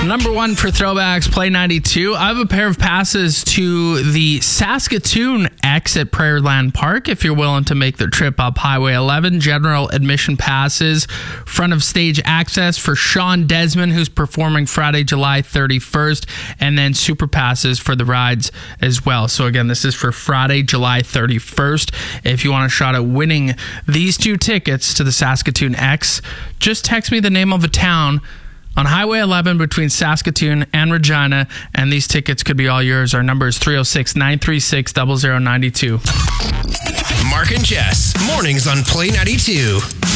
Number one for throwbacks, Play 92. I have a pair of passes to the Saskatoon X at Prairieland Park if you're willing to make the trip up Highway 11. General admission passes, front of stage access for Sean Desmond, who's performing Friday, July 31st, and then super passes for the rides as well. So again, this is for Friday, July 31st. If you want a shot at winning these two tickets to the Saskatoon X, just text me the name of a town on Highway 11 between Saskatoon and Regina, and these tickets could be all yours. Our number is 306-936-0092. Mark and Jess, mornings on Play 92.